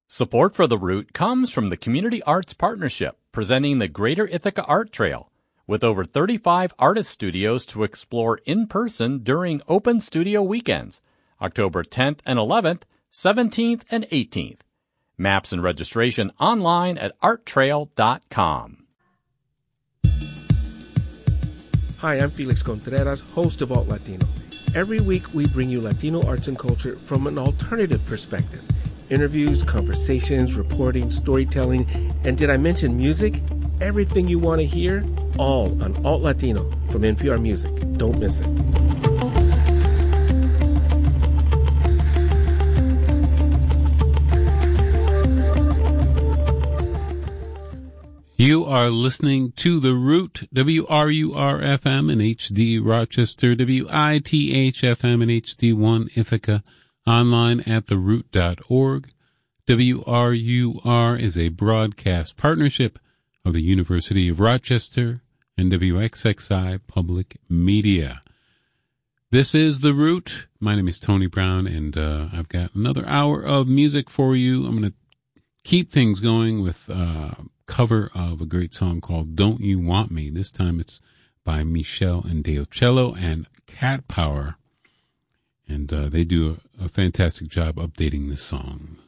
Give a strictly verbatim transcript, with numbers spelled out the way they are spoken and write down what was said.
Support for The Root comes from the Community Arts Partnership, presenting the Greater Ithaca Art Trail, with over thirty-five artist studios to explore in person during Open Studio Weekends, October tenth and eleventh, seventeenth and eighteenth. Maps and registration online at art trail dot com. Hi, I'm Felix Contreras, host of Alt Latino. Every week we bring you Latino arts and culture from an alternative perspective. Interviews, conversations, reporting, storytelling, and did I mention music? Everything you want to hear, all on Alt Latino from N P R Music. Don't miss it. You are listening to The Root, W R U R F M in H D Rochester, W I T H F M in H D one Ithaca, online at the root dot org. W R U R is a broadcast partnership of the University of Rochester and W X X I Public Media. This is The Root. My name is Tony Brown, and uh, I've got another hour of music for you. I'm going to keep things going with a cover of a great song called Don't You Want Me. This time it's by Michelle and Deocello and Cat Power. And uh, they do a, a fantastic job updating this song.